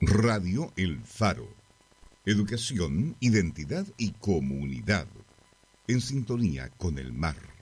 Radio El Faro. Educación, identidad y comunidad. En sintonía con el mar.